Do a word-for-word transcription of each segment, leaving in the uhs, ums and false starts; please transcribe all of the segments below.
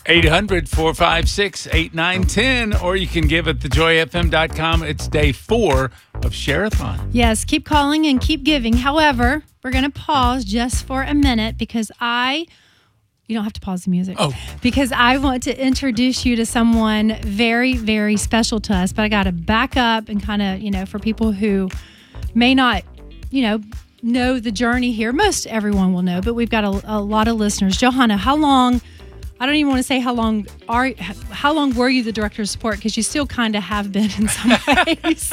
eight hundred, four five six, eight nine one zero, or you can give at the joy f m dot com. It's day four of Share-a-thon. Yes, keep calling and keep giving. However, we're going to pause just for a minute because I, you don't have to pause the music. Oh. Because I want to introduce you to someone very, very special to us. But I got to back up and kind of, you know, for people who may not, you know, know the journey here. Most everyone will know, but we've got a, a lot of listeners. Johanna, how long... I don't even want to say how long are how long were you the director of support, because you still kind of have been in some ways.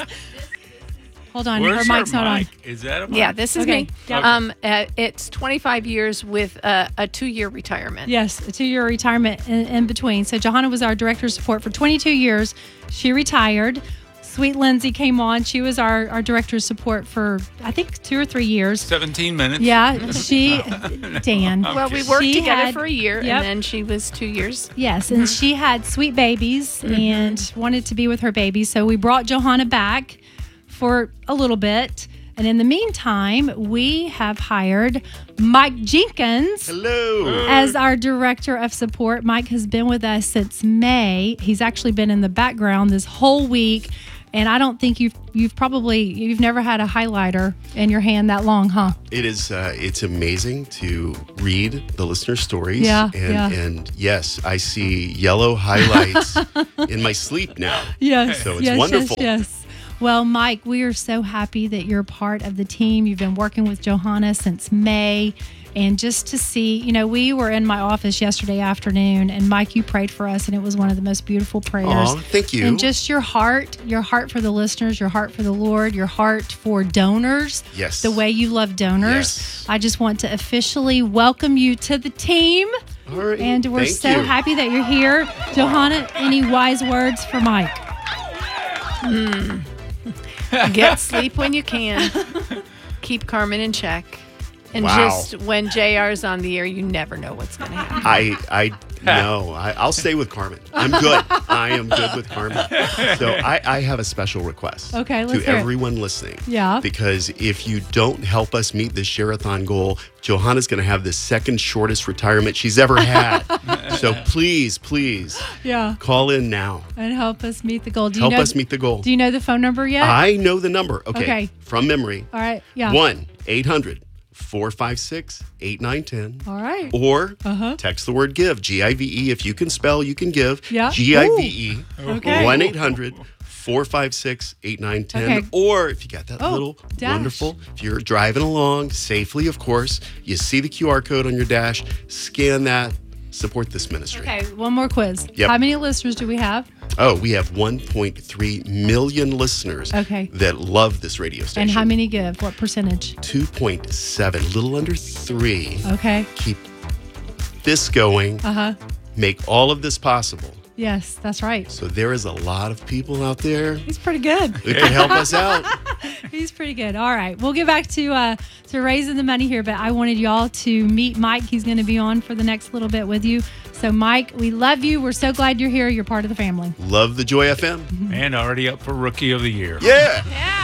Hold on, Where's her mic's her not mic? on. Is that a mic? Yeah, this is Okay. me. Yep. Um, uh, it's twenty-five years with uh, a two-year retirement. Yes, a two-year retirement in, in between. So Johanna was our director of support for twenty-two years. She retired. Sweet Lindsay came on. She was our, our director of support for, I think, two or three years. seventeen minutes. Yeah, she, Dan. Well, we worked She together had- for a year, yep. and then she was two years. Yes, and she had sweet babies and wanted to be with her babies. So we brought Johanna back for a little bit. And in the meantime, we have hired Mike Jenkins Hello. as our director of support. Mike has been with us since May. He's actually been in the background this whole week. And I don't think you've you've probably you've never had a highlighter in your hand that long, huh? It is uh, it's amazing to read the listener stories. Yeah, and, yeah. and yes, I see yellow highlights in my sleep now. Yes. So it's yes, wonderful. Yes, yes. Well, Mike, we are so happy that you're part of the team. You've been working with Johanna since May. And just to see, you know, we were in my office yesterday afternoon, and Mike, you prayed for us, and it was one of the most beautiful prayers. Aw, thank you. And just your heart, your heart for the listeners, your heart for the Lord, your heart for donors. Yes. The way you love donors. Yes. I just want to officially welcome you to the team. All right. And we're Thank so you. happy that you're here. Johanna, any wise words for Mike? Get sleep when you can. Keep Carmen in check. And Wow. just when J R's on the air, you never know what's going to happen. I I no, I, I'll stay with Carmen. I'm good. I am good with Carmen. So I, I have a special request Okay, let's to hear it. everyone listening. Yeah. Because if you don't help us meet this Share-a-thon goal, Johanna's going to have the second shortest retirement she's ever had. So please, please Yeah. call in now. And help us meet the goal. Do you Help know us meet the goal. Do you know the phone number yet? I know the number. Okay. Okay. From memory. All right. Yeah. one eight hundred four five six eight nine one zero. All right. Or Uh-huh. text the word give, G I V E. If you can spell, you can give. Yeah. G I V E. Okay. one eight hundred four five six eight nine one zero. Okay. Or if you got that Oh, little dash. wonderful, if you're driving along safely, of course, you see the Q R code on your dash, scan that, support this ministry. Okay. One more quiz. Yep. How many listeners do we have? Oh, we have one point three million listeners Okay. that love this radio station. And how many give? What percentage? two point seven, a little under three. Okay. Keep this going. Uh huh. Make all of this possible. Yes, that's right. So there is a lot of people out there He's pretty good. who can help us out. He's pretty good. All right. We'll get back to uh, to raising the money here, but I wanted y'all to meet Mike. He's going to be on for the next little bit with you. So, Mike, we love you. We're so glad you're here. You're part of the family. Love the Joy F M. And already up for Rookie of the Year. Yeah. Yeah.